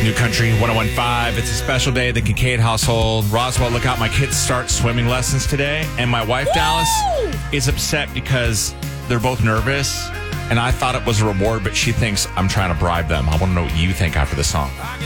New Country 101.5. It's a special day at the Kincaid household. Roswell, look out. My kids start swimming lessons today. And my wife, Dallas, is upset because they're both nervous. And I thought it was a reward, but she thinks I'm trying to bribe them. I want to know what you think after the song.